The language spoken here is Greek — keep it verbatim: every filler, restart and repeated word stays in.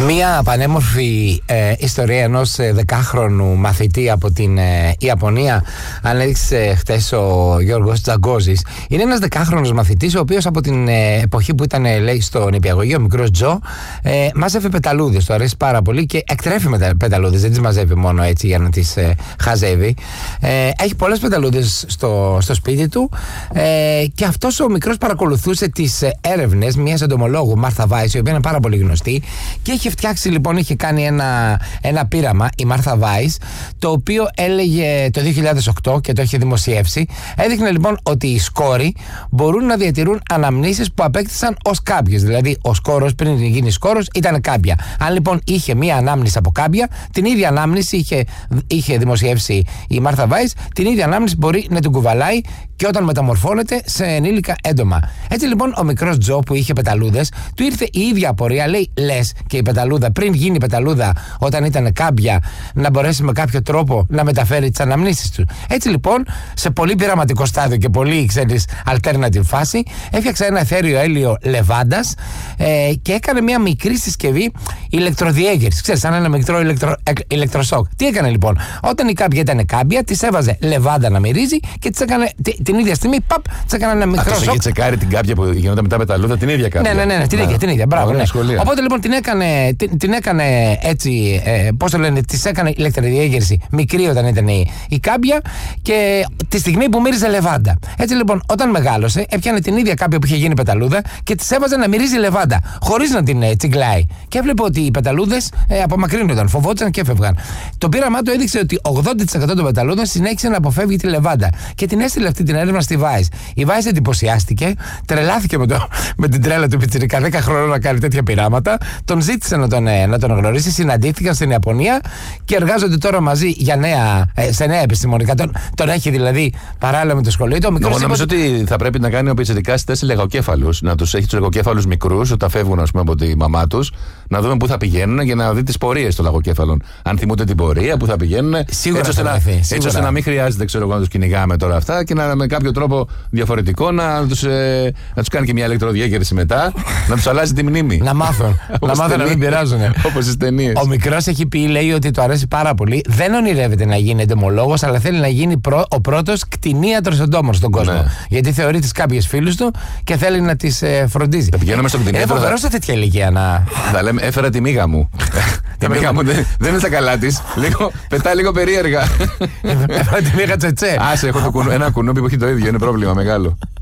Μία πανέμορφη ε, ιστορία ενός ε, δεκάχρονου μαθητή από την ε, Ιαπωνία ανέδειξε χτες ο Γιώργος Τζαγκόζης. Είναι ένας δεκάχρονος μαθητής, ο οποίος από την ε, εποχή που ήταν, ε, λέει, στο νηπιαγωγείο, ο μικρός Τζο, ε, μάζευε πεταλούδες. Του αρέσει πάρα πολύ και εκτρέφει με τα πεταλούδες. Δεν τις μαζεύει μόνο έτσι για να τις ε, χαζεύει. Ε, έχει πολλές πεταλούδες στο, στο σπίτι του ε, και αυτός ο μικρός παρακολουθούσε τις ε, έρευνες μιας εντομολόγου, Μάρθα Βάις, η οποία είναι πάρα πολύ γνωστή, και είχε φτιάξει, λοιπόν, είχε κάνει ένα, ένα πείραμα η Μάρθα Βάις, το οποίο έλεγε το δύο χιλιάδες οκτώ και το είχε δημοσιεύσει. Έδειχνε, λοιπόν, ότι οι σκόροι μπορούν να διατηρούν αναμνήσεις που απέκτησαν ως κάμπιες. Δηλαδή, ο σκόρος πριν γίνει σκόρος ήταν κάμπια. Αν, λοιπόν, είχε μία ανάμνηση από κάμπια, την ίδια ανάμνηση είχε, είχε δημοσιεύσει η Μάρθα Βάις, την ίδια ανάμνηση μπορεί να την κουβαλάει και όταν μεταμορφώνεται σε ενήλικα έντομα. Έτσι, λοιπόν, ο μικρός Τζο που είχε πεταλούδες, του ήρθε η ίδια απορία. Λέει, λες και η πεταλούδα, πριν γίνει πεταλούδα, όταν ήταν κάμπια, να μπορέσει με κάποιο τρόπο να μεταφέρει τις αναμνήσεις του. Έτσι, λοιπόν, σε πολύ πειραματικό στάδιο και πολύ, ξέρεις, alternative φάση, έφτιαξε ένα αιθέριο έλαιο λεβάντας ε, και έκανε μια μικρή συσκευή ηλεκτροδιέγερση. Ξέρεις, σαν ένα μικρό ηλεκτρο, ε, ηλεκτροσόκ. Τι έκανε, λοιπόν? Όταν η κάμπια ήταν κάμπια, της έβαζε λεβάντα να μυρίζει και της έκανε τ, την ίδια στιγμή, παπ, της έκανε ένα μικρό σοκ. Είχε τσεκάρει την κάμπια που γινόταν μετά πεταλούδα, την ίδια κάμπια. Ναι, ναι, ναι, την ίδια, την ίδια. Μπράβο, ναι. Οπότε, λοιπόν, την έκανε, την, την έκανε έτσι, ε, πώς το λένε, της έκανε ηλεκτροδιέγερση μικρή όταν ήταν η, η κάμπια και τη στιγμή που μύριζε λεβάντα. Έτσι, λοιπόν, όταν μεγάλωσε, έπιανε την ίδια κάμπια που είχε γίνει πεταλούδα και της έβαζε να μυρίζει λεβάντα, χωρίς να την ε, τσιγκλάει. Και έβλεπε ότι οι πεταλούδες ε, απομακρύνονταν, φοβόντουσαν και έφευγαν. Το πείραμά του έδειξε ότι ογδόντα τοις εκατό των πεταλούδων συνέχισε να αποφεύγει τη λεβάντα. Και την έστειλε αυτή την έρευνα στη Vice. Η Vice εντυπωσιάστηκε, τρελάθηκε με, το, με την τρέλα του πιτσιρικά, δέκα χρονών να κάνει τέτοια πειράματα. Τον ζήτησε να τον, να τον γνωρίσει, συναντήθηκαν στην Ιαπωνία και εργάζονται τώρα μαζί για νέα, σε νέα επιστημονικά. Τον, τον έχει δηλαδή παράλληλα με το σχολείο του. Εγώ νομίζω ότι θα πρέπει να κάνει ο πιτσιρικάς τεστ λεγοκέφαλους, να τους έχει τους λεγοκέφαλους μικρούς όταν φεύγουν, ας πούμε, από τη μαμά τους, να δούμε πού θα πηγαίνουν για να δει τις πορείες των λογοκέφαλων. Αν θυμούνται την πορεία, πού θα πηγαίνουν. Σίγουρα έτσι ώστε, θα να, βρεθεί, έτσι σίγουρα. ώστε να μην χρειάζεται, ξέρω εγώ, να τους κυνηγάμε τώρα αυτά και να με κάποιο τρόπο διαφορετικό να τους, ε, να τους κάνει και μια ηλεκτροδιέγερση μετά, να τους αλλάζει τη μνήμη. Να μάθουν. να μάθουν να μην πειράζουν. Όπως στις ταινίες. Ο μικρός έχει πει, λέει, ότι του αρέσει πάρα πολύ. Δεν ονειρεύεται να γίνει εντομολόγος, αλλά θέλει να γίνει πρω, ο πρώτος κτηνίατρος εντόμων στον κόσμο. Ναι. Γιατί θεωρεί τις κάποιες φίλους του και θέλει να τις ε, φροντίζει. Θα πηγαίνουμε στον κτηνίατρο. Είναι φοβερό σε τέτοια ηλικία να. Θα λέμε, έφερα τη μίγα μου. Η μίγα μου δεν, δεν είναι στα καλά της. Πετάει λίγο περίεργα. Έφερα τη μίγα τσετσέ. Άσε, έχω το κουνου, ένα κουνούπι που έχει το ίδιο. Είναι πρόβλημα μεγάλο.